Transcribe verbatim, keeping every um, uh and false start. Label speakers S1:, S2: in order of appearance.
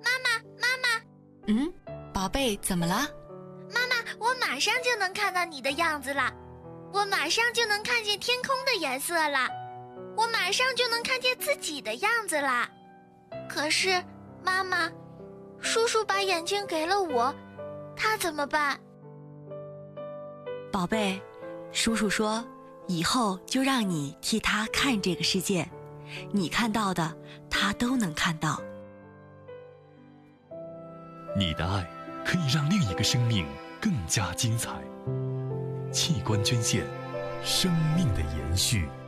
S1: 妈妈，妈妈。
S2: 嗯，宝贝，怎么了？
S1: 妈妈，我马上就能看到你的样子了，我马上就能看见天空的颜色了，我马上就能看见自己的样子了。可是，妈妈，叔叔把眼睛给了我，他怎么办？
S2: 宝贝，叔叔说，以后就让你替他看这个世界，你看到的，他都能看到。
S3: 你的爱可以让另一个生命更加精彩。器官捐献，生命的延续。